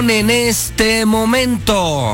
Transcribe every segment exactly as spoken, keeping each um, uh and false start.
En este momento,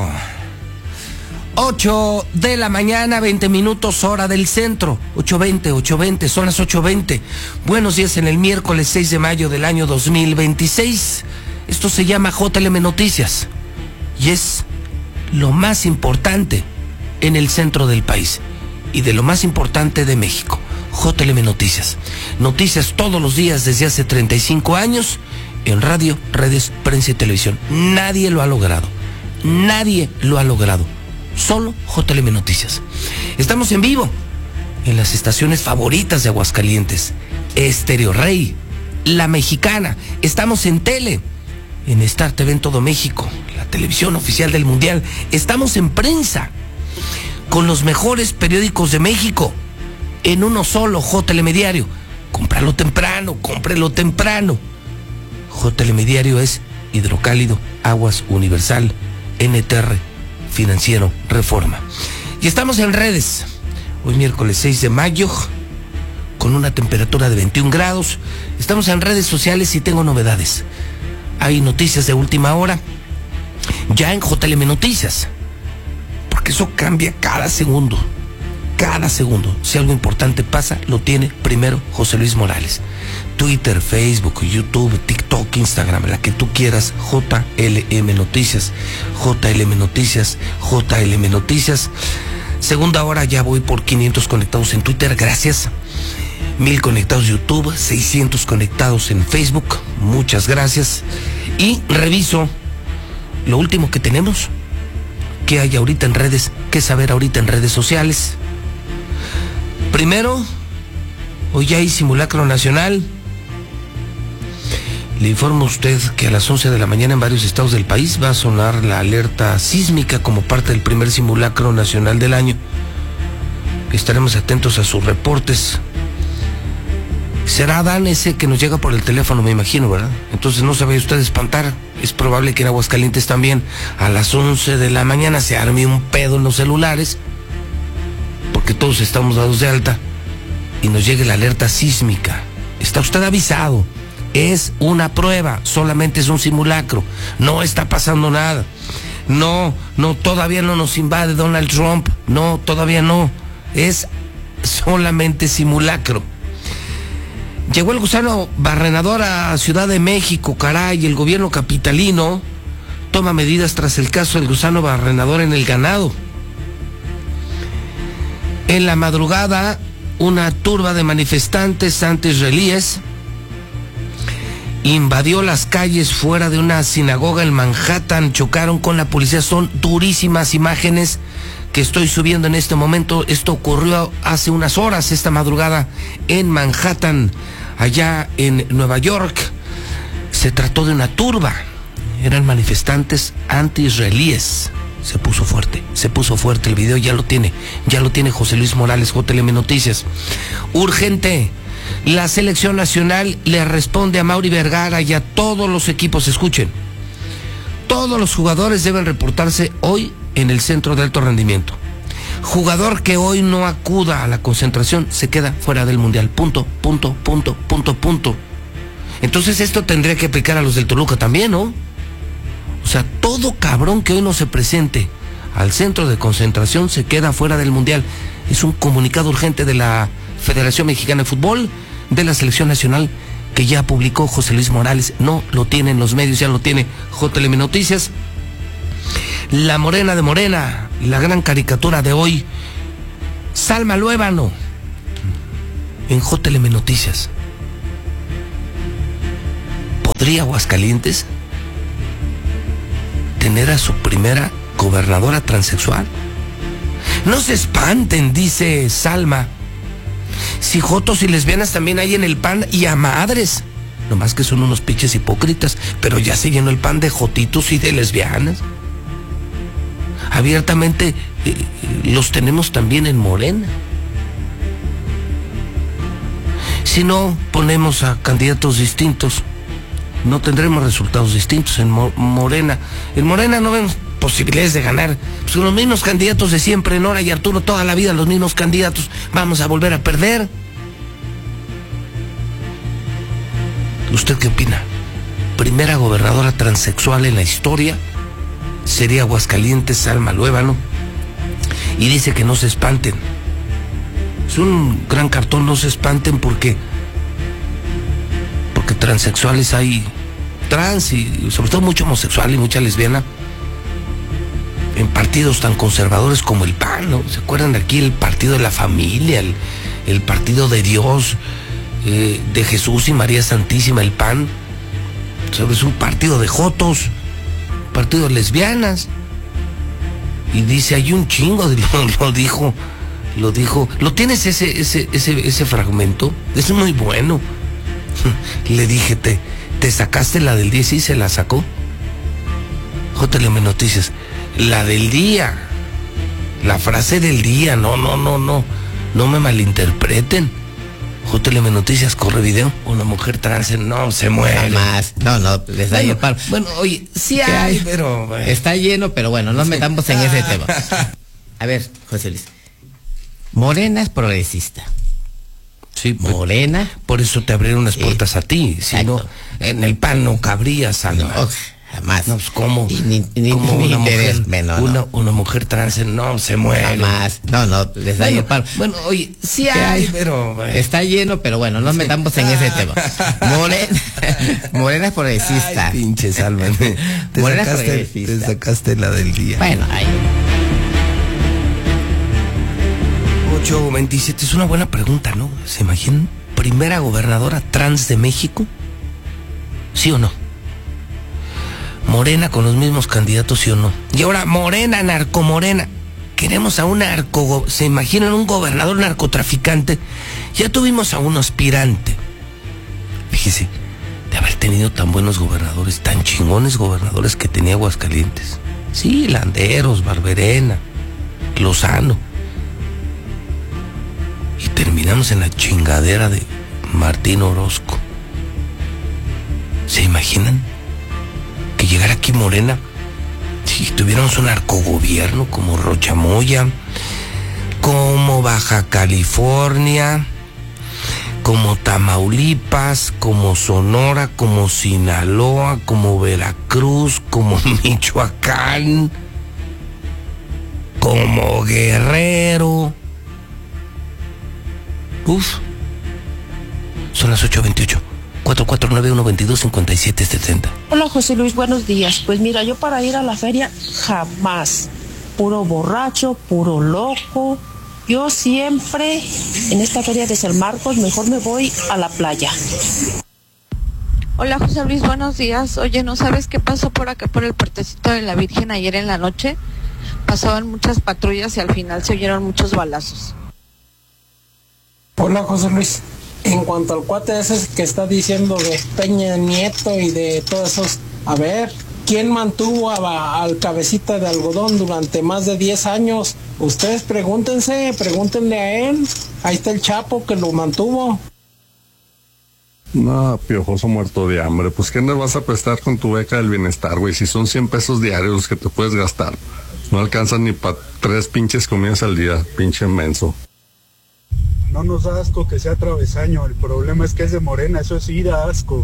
ocho de la mañana, veinte minutos, hora del centro. ocho veinte, ocho veinte, son las ocho veinte. Buenos días en el miércoles seis de mayo del año dos mil veintiséis. Esto se llama J L M Noticias y es lo más importante en el centro del país y de lo más importante de México. J L M Noticias. Noticias todos los días desde hace treinta y cinco años en radio, redes, prensa y televisión. Nadie lo ha logrado. Nadie lo ha logrado. Solo J L M Noticias. Estamos en vivo en las estaciones favoritas de Aguascalientes. Estéreo Rey, La Mexicana. Estamos en tele, en Star T V en todo México, la televisión oficial del Mundial. Estamos en prensa, con los mejores periódicos de México, en uno solo, J L M Diario. Cómpralo temprano, cómprelo temprano. J L M Diario es Hidrocálido, Aguas, Universal, N T R, Financiero, Reforma. Y estamos en redes, hoy miércoles seis de mayo, con una temperatura de veintiún grados. Estamos en redes sociales y tengo novedades. Hay noticias de última hora, ya en J L M Noticias, porque eso cambia cada segundo, cada segundo. Si algo importante pasa, lo tiene primero José Luis Morales. Twitter, Facebook, YouTube, TikTok, Instagram, la que tú quieras. J L M Noticias, J L M Noticias, J L M Noticias. Segunda hora, ya voy por quinientos conectados en Twitter, gracias. mil conectados en YouTube, seiscientos conectados en Facebook, muchas gracias. Y reviso lo último que tenemos, qué hay ahorita en redes, qué saber ahorita en redes sociales. Primero, hoy ya hay simulacro nacional. Le informo a usted que a las once de la mañana en varios estados del país va a sonar la alerta sísmica como parte del primer simulacro nacional del año. Estaremos atentos a sus reportes. Será Dan ese que nos llega por el teléfono, me imagino, ¿verdad? Entonces no se vaya usted a espantar. Es probable que en Aguascalientes también a las once de la mañana se arme un pedo en los celulares, porque todos estamos dados de alta, y nos llegue la alerta sísmica. Está usted avisado. Es una prueba, solamente es un simulacro. No está pasando nada. No, no, todavía no nos invade Donald Trump. No, todavía no. Es solamente simulacro. Llegó el gusano barrenador a Ciudad de México, caray. El gobierno capitalino toma medidas tras el caso del gusano barrenador en el ganado. En la madrugada, una turba de manifestantes anti-israelíes invadió las calles fuera de una sinagoga en Manhattan, chocaron con la policía. Son durísimas imágenes que estoy subiendo en este momento. Esto ocurrió hace unas horas, esta madrugada, en Manhattan, allá en Nueva York. Se trató de una turba, eran manifestantes anti-israelíes. Se puso fuerte, se puso fuerte el video, ya lo tiene, ya lo tiene José Luis Morales, J L M Noticias. Urgente, la selección nacional le responde a Mauri Vergara y a todos los equipos. Escuchen, todos los jugadores deben reportarse hoy en el centro de alto rendimiento. Jugador que hoy no acuda a la concentración se queda fuera del mundial. Punto, punto, punto, punto, punto. Entonces esto tendría que aplicar a los del Toluca también, ¿no? O sea, todo cabrón que hoy no se presente al centro de concentración se queda fuera del mundial. Es un comunicado urgente de la Federación Mexicana de Fútbol, de la Selección Nacional, que ya publicó José Luis Morales. No lo tienen los medios, ya lo tiene J L M Noticias. La morena de Morena, la gran caricatura de hoy, Salma Luébano, en J L M Noticias. ¿Podría Aguascalientes tener a su primera gobernadora transexual? No se espanten, dice Salma, si jotos y lesbianas también hay en el P A N y a madres. Nomás que son unos pinches hipócritas, pero ya se llenó el P A N de jotitos y de lesbianas. Abiertamente eh, los tenemos también en Morena. Si no ponemos a candidatos distintos, no tendremos resultados distintos en Mo- Morena. En Morena no vemos posibilidades de ganar. Pues con los mismos candidatos de siempre, Nora y Arturo, toda la vida los mismos candidatos. Vamos a volver a perder. ¿Usted qué opina? primera gobernadora transexual en la historia sería Aguascalientes, Alma Luébano, y dice que no se espanten. Es un gran cartón, no se espanten porque porque transexuales hay trans y sobre todo mucho homosexual y mucha lesbiana en partidos tan conservadores como el P A N, ¿no? ¿Se acuerdan de aquí el Partido de la Familia, el, el Partido de Dios, eh, de Jesús y María Santísima, el P A N? Es un partido de jotos, partido de lesbianas. Y dice, hay un chingo, de, lo, lo dijo, lo dijo. ¿Lo tienes ese, ese, ese, ese fragmento? Es muy bueno. Le dije, ¿te, te sacaste la del día? Sí, se la sacó. J L M Noticias. La del día. La frase del día. No, no, no, no. No me malinterpreten. J L M Noticias, corre video. Una mujer trans, no, se muere. Jamás. No, no, les da bueno, el palo. Bueno, oye, sí hay, hay, pero... Bueno. Está lleno, pero bueno, no nos metamos en ese tema. A ver, José Luis. Morena es progresista. Sí, Morena. Por eso te abrieron las puertas sí, a ti. Si no, en el P A N no cabrías, Alma. No, jamás. No, pues, ¿cómo? Ni, ni, ¿Cómo ni una interés, mujer, no, una, no. una mujer trans, no, se muere. Jamás. No, no, les da bueno, el palo. Bueno, oye, sí hay, hay, pero... Bueno. Está lleno, pero bueno, no nos metamos en ese tema. Morena, Morena es progresista. Ay, pinches, Alma. Te, Morena sacaste, es progresista. Te sacaste la del día. Bueno, ahí. ocho veintisiete, es una buena pregunta, ¿no? ¿Se imaginan? ¿Primera gobernadora trans de México? ¿Sí o no? Morena con los mismos candidatos, ¿sí o no? Y ahora, Morena, narcomorena. Queremos a un narco... ¿Se imaginan un gobernador narcotraficante? Ya tuvimos a un aspirante. Fíjese, de haber tenido tan buenos gobernadores, tan chingones gobernadores que tenía Aguascalientes. Sí, Landeros, Barberena, Lozano. Y terminamos en la chingadera de Martín Orozco. ¿Se imaginan? Que llegara aquí Morena, si tuviéramos un narcogobierno como Rochamoya, como Baja California, como Tamaulipas, como Sonora, como Sinaloa, como Veracruz, como Michoacán, como Guerrero. Uf, son las ocho veintiocho. cuatro cuatro nueve uno veintidós cincuenta y siete setenta. Hola José Luis, buenos días. Pues mira, yo para ir a la feria jamás. Puro borracho, puro loco. Yo siempre en esta feria de San Marcos mejor me voy a la playa. Hola José Luis, buenos días. Oye, ¿no sabes qué pasó por acá por el puertecito de la Virgen ayer en la noche? Pasaban muchas patrullas y al final se oyeron muchos balazos. Hola José Luis. En cuanto al cuate ese que está diciendo de Peña Nieto y de todos esos, a ver, ¿quién mantuvo a, al cabecita de algodón durante más de diez años? Ustedes pregúntense, pregúntenle a él. Ahí está el Chapo que lo mantuvo. No, piojoso muerto de hambre. Pues ¿qué me vas a prestar con tu beca del bienestar, güey? Si son cien pesos diarios que te puedes gastar. No alcanzan ni para tres pinches comidas al día, pinche menso. No nos da asco que sea travesaño, el problema es que es de Morena, eso sí da asco.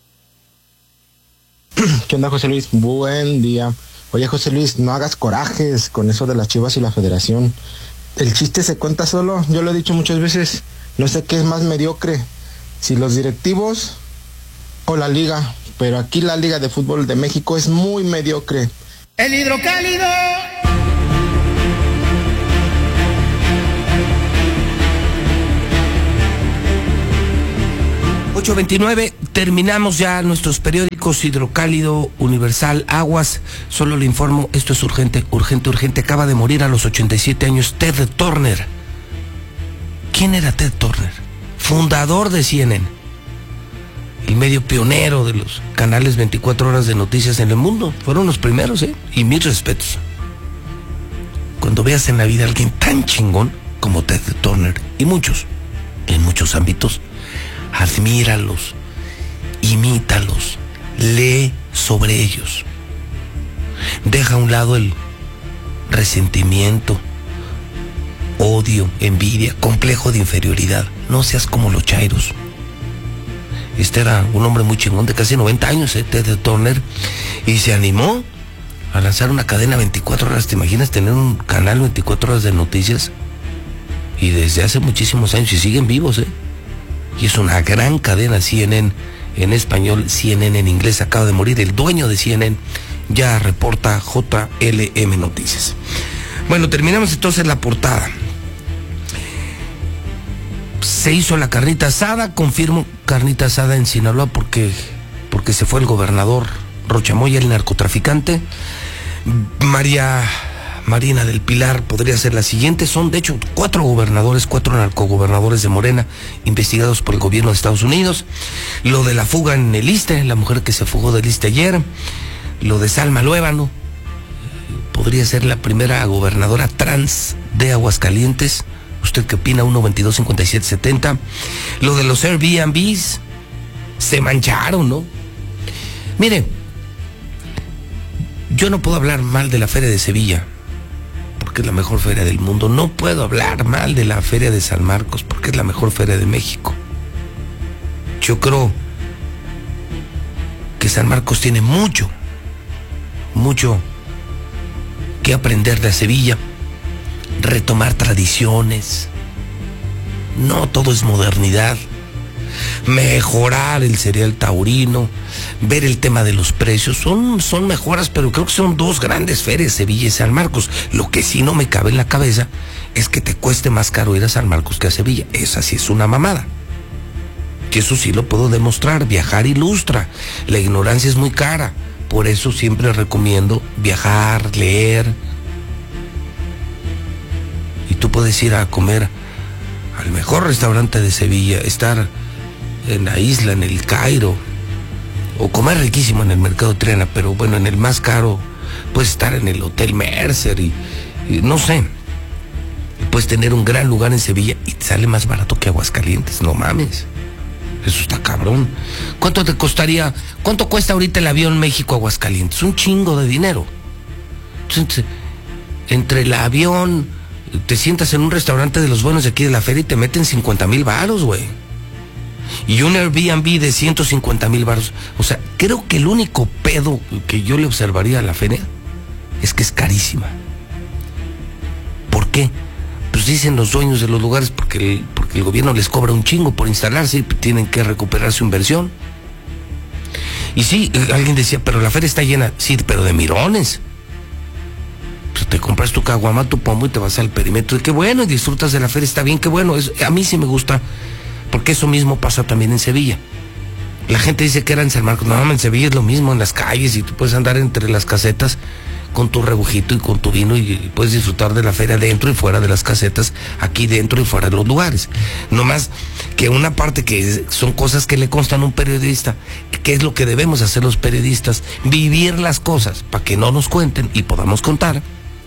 ¿Qué onda, José Luis? Buen día. Oye, José Luis, no hagas corajes con eso de las Chivas y la Federación. El chiste se cuenta solo, yo lo he dicho muchas veces, no sé qué es más mediocre, si los directivos o la liga, pero aquí la Liga de Fútbol de México es muy mediocre. ¡El hidrocálido! ocho veintinueve, terminamos ya nuestros periódicos Hidrocálido, Universal, Aguas. Solo le informo, esto es urgente, urgente, urgente. Acaba de morir a los ochenta y siete años Ted Turner. ¿Quién era Ted Turner? Fundador de C N N. El medio pionero de los canales veinticuatro horas de noticias en el mundo. Fueron los primeros, ¿eh? Y mis respetos. Cuando veas en la vida a alguien tan chingón como Ted Turner, y muchos, en muchos ámbitos, admíralos, imítalos, lee sobre ellos. Deja a un lado el resentimiento, odio, envidia, complejo de inferioridad. No seas como los chairos. Este era un hombre muy chingón de casi noventa años, ¿eh? Ted Turner, y se animó a lanzar una cadena veinticuatro horas. ¿Te imaginas tener un canal veinticuatro horas de noticias? Y desde hace muchísimos años, y siguen vivos, ¿eh? Y es una gran cadena, C N N en español, C N N en inglés. Acaba de morir el dueño de C N N, ya reporta J L M Noticias. Bueno, terminamos entonces la portada. Se hizo la carnita asada, confirmo, carnita asada en Sinaloa porque, porque se fue el gobernador Rocha Moya, el narcotraficante. María Marina del Pilar podría ser la siguiente. Son de hecho cuatro gobernadores, cuatro narcogobernadores de Morena investigados por el gobierno de Estados Unidos. Lo de la fuga en el Iste, la mujer que se fugó del Iste ayer. Lo de Salma Luébano, podría ser la primera gobernadora trans de Aguascalientes. ¿Usted qué opina? uno veintidós cincuenta y siete setenta. Lo de los Airbnbs, se mancharon, ¿no? Mire, yo no puedo hablar mal de la Feria de Sevilla, porque es la mejor feria del mundo. No puedo hablar mal de la Feria de San Marcos, porque es la mejor feria de México. Yo creo que San Marcos tiene mucho, mucho que aprender de Sevilla. Retomar tradiciones. No todo es modernidad. Mejorar el cereal taurino, ver el tema de los precios, son, son mejoras, pero creo que son dos grandes ferias, Sevilla y San Marcos. Lo que sí no me cabe en la cabeza es que te cueste más caro ir a San Marcos que a Sevilla. Esa sí es una mamada. Que eso sí lo puedo demostrar. Viajar ilustra. La ignorancia es muy cara. Por eso siempre recomiendo viajar, leer. Y tú puedes ir a comer al mejor restaurante de Sevilla, estar en la isla, en el Cairo, o comer riquísimo en el Mercado Triana, pero bueno, en el más caro puedes estar en el Hotel Mercer y, y no sé, puedes tener un gran lugar en Sevilla y te sale más barato que Aguascalientes. No mames, eso está cabrón. ¿Cuánto te costaría, cuánto cuesta ahorita el avión México-Aguascalientes? Un chingo de dinero. Entonces, entre el avión, te sientas en un restaurante de los buenos de aquí de la feria y te meten cincuenta mil varos, güey. Y un Airbnb de ciento cincuenta mil varos. O sea, creo que el único pedo que yo le observaría a la feria es que es carísima. ¿Por qué? Pues dicen los dueños de los lugares porque el, porque el gobierno les cobra un chingo por instalarse y tienen que recuperar su inversión. Y sí, alguien decía, pero la feria está llena. Sí, pero de mirones. Pues te compras tu caguama, tu pomo y te vas al perímetro. Y qué bueno, y disfrutas de la feria, está bien, qué bueno. Es, a mí sí me gusta, porque eso mismo pasa también en Sevilla. La gente dice que era en San Marcos. No, en Sevilla es lo mismo, en las calles, y tú puedes andar entre las casetas con tu rebujito y con tu vino y puedes disfrutar de la feria dentro y fuera de las casetas, aquí dentro y fuera de los lugares. No más que una parte que son cosas que le constan a un periodista, que es lo que debemos hacer los periodistas, vivir las cosas para que no nos cuenten y podamos contar.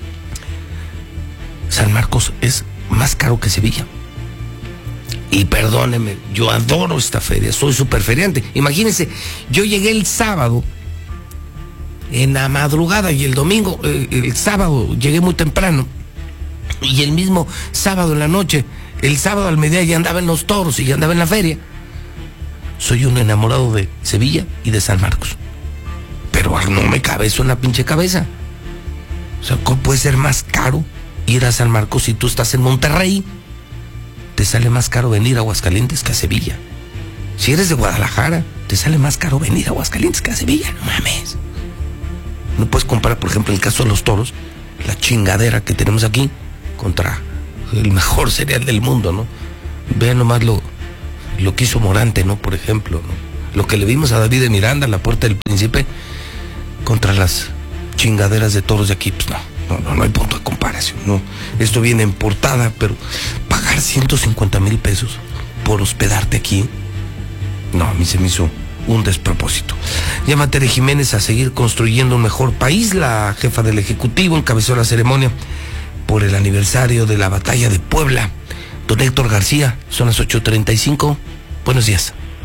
San Marcos es más caro que Sevilla. Y perdóneme, yo adoro esta feria, soy súper feriante. Imagínense, yo llegué el sábado en la madrugada y el domingo, eh, el sábado llegué muy temprano y el mismo sábado en la noche, el sábado al mediodía ya andaba en los toros y ya andaba en la feria. Soy un enamorado de Sevilla y de San Marcos, pero no me cabe eso en la pinche cabeza. O sea, ¿cómo puede ser más caro ir a San Marcos si tú estás en Monterrey? Te sale más caro venir a Aguascalientes que a Sevilla. Si eres de Guadalajara, te sale más caro venir a Aguascalientes que a Sevilla. No mames. No puedes comparar, por ejemplo, en el caso de los toros, la chingadera que tenemos aquí contra el mejor cereal del mundo, ¿no? Vean nomás lo, lo que hizo Morante, ¿no? Por ejemplo, ¿no? Lo que le vimos a David de Miranda en la Puerta del Príncipe contra las chingaderas de toros de aquí, pues no. No, no, no hay punto de comparación, no. Esto viene en portada, pero pagar ciento cincuenta mil pesos por hospedarte aquí, no, a mí se me hizo un despropósito. Llama Tere Jiménez a seguir construyendo un mejor país. La jefa del Ejecutivo encabezó la ceremonia por el aniversario de la batalla de Puebla. Don Héctor García, son las ocho treinta y cinco. Buenos días.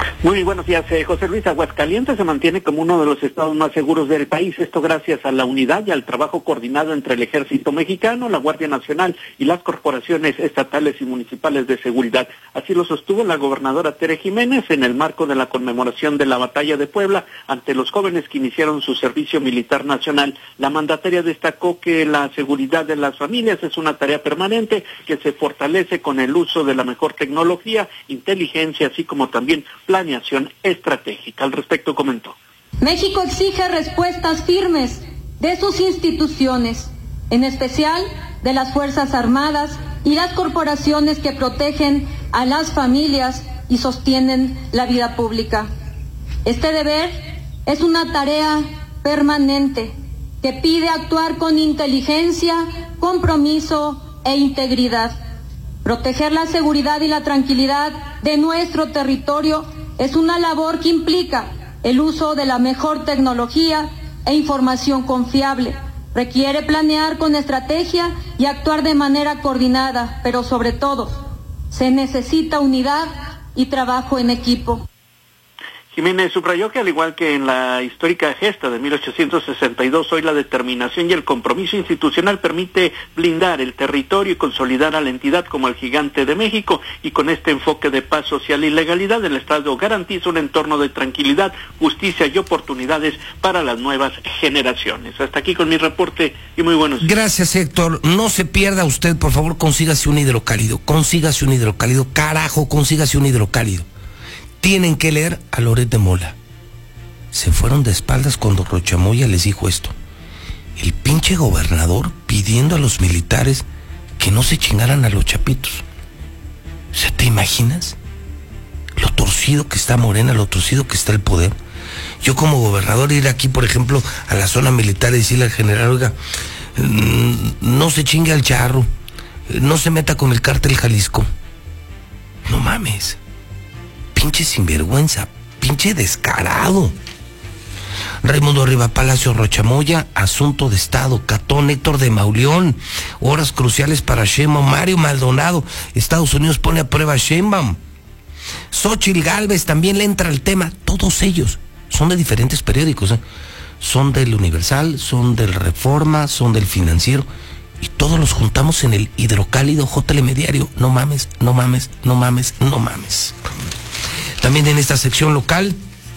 Muy buenos días, eh, José Luis. Aguascalientes se mantiene como uno de los estados más seguros del país, esto gracias a la unidad y al trabajo coordinado entre el Ejército Mexicano, la Guardia Nacional y las corporaciones estatales y municipales de seguridad. Así lo sostuvo la gobernadora Tere Jiménez en el marco de la conmemoración de la Batalla de Puebla ante los jóvenes que iniciaron su servicio militar nacional. La mandataria destacó que la seguridad de las familias es una tarea permanente que se fortalece con el uso de la mejor tecnología, inteligencia, así como también planeación estratégica. Al respecto comentó: México exige respuestas firmes de sus instituciones, en especial de las Fuerzas Armadas y las corporaciones que protegen a las familias y sostienen la vida pública. Este deber es una tarea permanente que pide actuar con inteligencia, compromiso e integridad. Proteger la seguridad y la tranquilidad de nuestro territorio es una labor que implica el uso de la mejor tecnología e información confiable. Requiere planear con estrategia y actuar de manera coordinada, pero sobre todo, se necesita unidad y trabajo en equipo. Jiménez subrayó que al igual que en la histórica gesta de mil ochocientos sesenta y dos, hoy la determinación y el compromiso institucional permite blindar el territorio y consolidar a la entidad como el gigante de México, y con este enfoque de paz social y legalidad el Estado garantiza un entorno de tranquilidad, justicia y oportunidades para las nuevas generaciones. Hasta aquí con mi reporte y muy buenos días. Gracias, Héctor. No se pierda usted, por favor, consígase un hidrocálido, consígase un hidrocálido, carajo, consígase un hidrocálido. Tienen que leer a Loret de Mola. Se fueron de espaldas cuando Rochamoya les dijo esto. El pinche gobernador pidiendo a los militares que no se chingaran a los chapitos. O sea, ¿te imaginas? Lo torcido que está Morena, lo torcido que está el poder. Yo como gobernador ir aquí, por ejemplo, a la zona militar y decirle al general, oiga, no se chingue al charro, no se meta con el cártel Jalisco. No mames. Pinche sinvergüenza, pinche descarado. Raimundo Riva Palacio Rochamoya, asunto de Estado. Catón Héctor de Mauleón, horas cruciales para Sheinbaum. Mario Maldonado, Estados Unidos pone a prueba a Sheinbaum. Xóchitl Gálvez también le entra al tema. Todos ellos son de diferentes periódicos, ¿eh? Son del Universal, son del Reforma, son del Financiero, y todos los juntamos en el hidrocálido J L M Diario. No mames, no mames, no mames, no mames. También en esta sección local,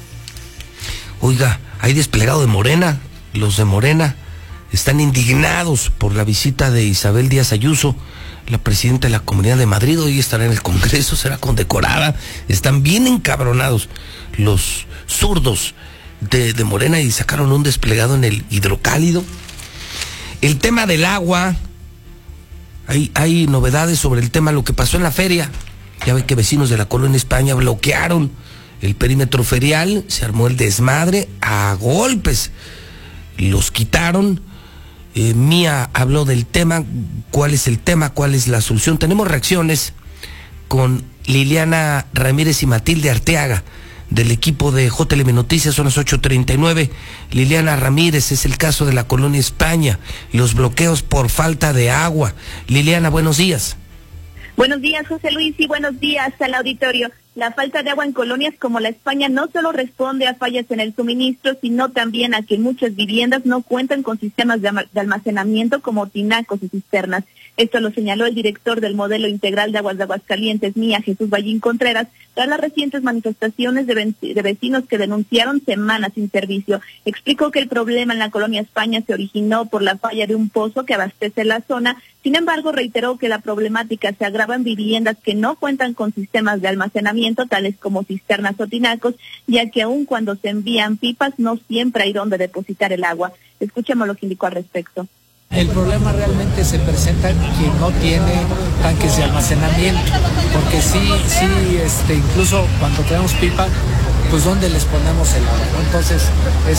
oiga, hay desplegado de Morena. Los de Morena están indignados por la visita de Isabel Díaz Ayuso, la presidenta de la Comunidad de Madrid. Hoy estará en el Congreso, será condecorada. Están bien encabronados los zurdos de, de Morena y sacaron un desplegado en el hidrocálido. El tema del agua, hay, hay novedades sobre el tema, lo que pasó en la feria. Ya ve que vecinos de la Colonia España bloquearon el perímetro ferial, se armó el desmadre a golpes, los quitaron. eh, Mía habló del tema, cuál es el tema, cuál es la solución. Tenemos reacciones con Liliana Ramírez y Matilde Arteaga del equipo de J L M Noticias. Son las ocho treinta y nueve. Liliana Ramírez, es el caso de la Colonia España, los bloqueos por falta de agua. Liliana, buenos días. Buenos días, José Luis, y buenos días al auditorio. La falta de agua en colonias como la España no solo responde a fallas en el suministro, sino también a que muchas viviendas no cuentan con sistemas de almacenamiento como tinacos y cisternas. Esto lo señaló el director del Modelo Integral de Aguas de Aguascalientes, Mía, Jesús Ballín Contreras, tras las recientes manifestaciones de, de vecinos que denunciaron semanas sin servicio. Explicó que el problema en la Colonia España se originó por la falla de un pozo que abastece la zona. Sin embargo, reiteró que la problemática se agrava en viviendas que no cuentan con sistemas de almacenamiento, tales como cisternas o tinacos, ya que aun cuando se envían pipas, no siempre hay donde depositar el agua. Escuchemos lo que indicó al respecto. El problema realmente se presenta quien no tiene tanques de almacenamiento, porque sí, sí, este, incluso cuando tenemos pipa, pues ¿dónde les ponemos el agua? Entonces, es